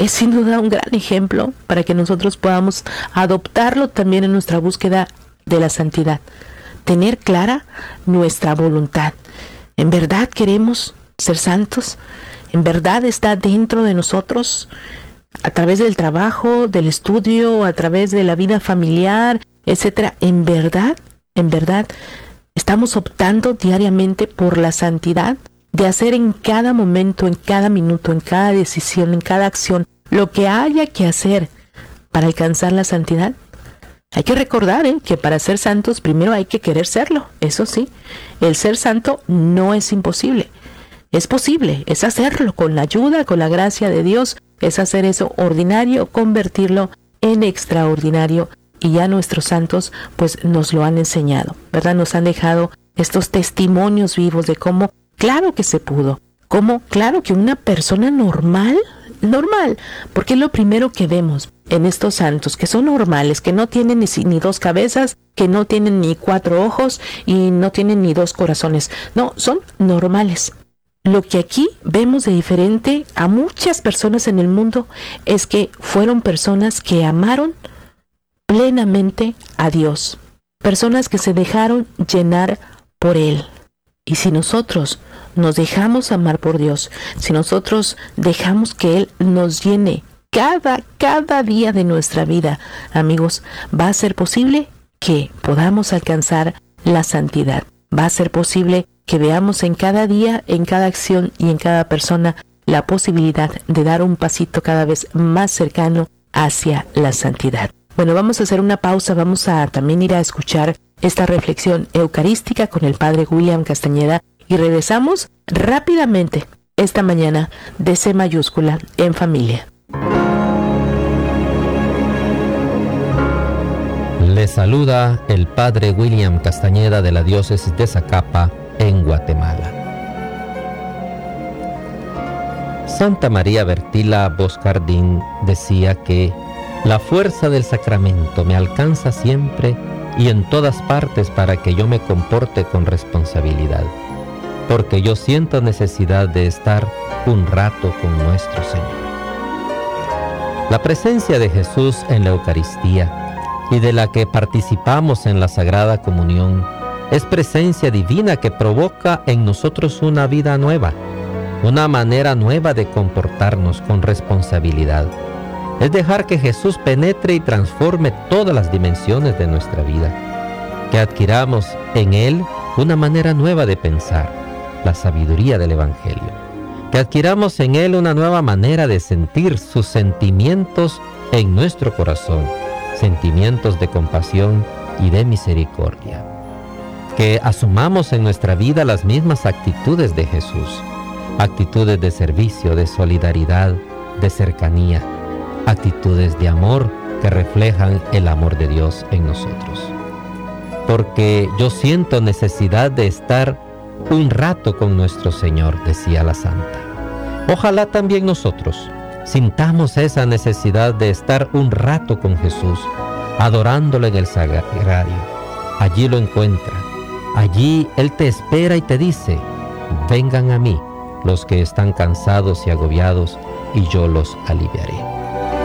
es sin duda un gran ejemplo para que nosotros podamos adoptarlo también en nuestra búsqueda de la santidad. Tener clara nuestra voluntad. ¿En verdad queremos ser santos? ¿En verdad está dentro de nosotros? A través del trabajo, del estudio, a través de la vida familiar, etcétera. ¿En verdad estamos optando diariamente por la santidad? De hacer en cada momento, en cada minuto, en cada decisión, en cada acción, lo que haya que hacer para alcanzar la santidad. Hay que recordar que para ser santos primero hay que querer serlo. Eso sí, el ser santo no es imposible. Es posible, es hacerlo con la ayuda, con la gracia de Dios. Es hacer eso ordinario, convertirlo en extraordinario. Y ya nuestros santos pues nos lo han enseñado, ¿verdad? Nos han dejado estos testimonios vivos de cómo claro que se pudo. Cómo claro que una persona normal, porque es lo primero que vemos en estos santos, que son normales, que no tienen ni dos cabezas, que no tienen ni 4 ojos y no tienen ni 2 corazones. No, son normales. Lo que aquí vemos de diferente a muchas personas en el mundo es que fueron personas que amaron plenamente a Dios. Personas que se dejaron llenar por Él. Y si nosotros nos dejamos amar por Dios, si nosotros dejamos que Él nos llene cada día de nuestra vida, amigos, va a ser posible que podamos alcanzar la santidad. Va a ser posible que veamos en cada día, en cada acción y en cada persona la posibilidad de dar un pasito cada vez más cercano hacia la santidad. Bueno, vamos a hacer una pausa, vamos a también ir a escuchar esta reflexión eucarística con el Padre William Castañeda y regresamos rápidamente esta mañana de C mayúscula en familia. Le saluda el Padre William Castañeda de la Diócesis de Zacapa en Guatemala. Santa María Bertila Boscardín decía que la fuerza del sacramento me alcanza siempre y en todas partes para que yo me comporte con responsabilidad, porque yo siento necesidad de estar un rato con nuestro Señor. La presencia de Jesús en la Eucaristía y de la que participamos en la Sagrada Comunión es presencia divina que provoca en nosotros una vida nueva, una manera nueva de comportarnos con responsabilidad. Es dejar que Jesús penetre y transforme todas las dimensiones de nuestra vida, que adquiramos en Él una manera nueva de pensar, la sabiduría del Evangelio, que adquiramos en Él una nueva manera de sentir sus sentimientos en nuestro corazón, sentimientos de compasión y de misericordia, que asumamos en nuestra vida las mismas actitudes de Jesús, actitudes de servicio, de solidaridad, de cercanía, actitudes de amor que reflejan el amor de Dios en nosotros. Porque yo siento necesidad de estar un rato con nuestro Señor, decía la Santa. Ojalá también nosotros sintamos esa necesidad de estar un rato con Jesús, adorándolo en el sagrario. Allí lo encuentra, allí Él te espera y te dice: vengan a mí los que están cansados y agobiados, y yo los aliviaré.